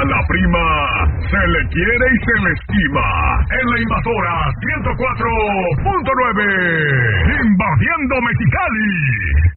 A la prima se le quiere y se le estima. En la Invasora 104.9. Invadiendo Mexicali.